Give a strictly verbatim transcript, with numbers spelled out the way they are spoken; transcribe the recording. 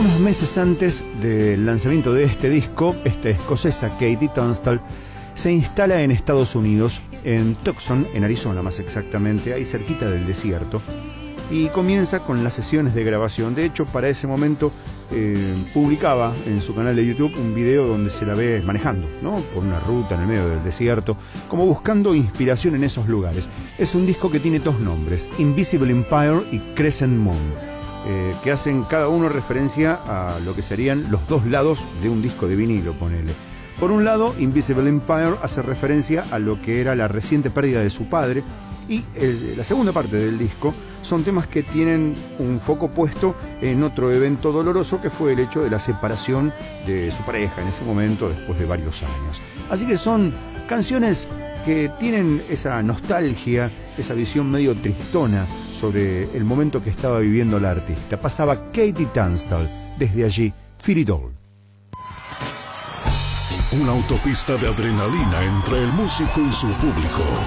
Unos meses antes del lanzamiento de este disco, esta escocesa Katie Tunstall se instala en Estados Unidos, en Tucson, en Arizona más exactamente, ahí cerquita del desierto, y comienza con las sesiones de grabación. De hecho, para ese momento eh, publicaba en su canal de YouTube un video donde se la ve manejando, ¿no?, por una ruta en el medio del desierto, como buscando inspiración en esos lugares. Es un disco que tiene dos nombres, Invisible Empire y Crescent Moon. Eh, que hacen cada uno referencia a lo que serían los dos lados de un disco de vinilo, ponele. Por un lado, Invisible Empire hace referencia a lo que era la reciente pérdida de su padre, y el, la segunda parte del disco son temas que tienen un foco puesto en otro evento doloroso, que fue el hecho de la separación de su pareja en ese momento, después de varios años. Así que son canciones que tienen esa nostalgia, esa visión medio tristona sobre el momento que estaba viviendo la artista. Pasaba Katie Tunstall, desde allí, Feel It All. Una autopista de adrenalina entre el músico y su público.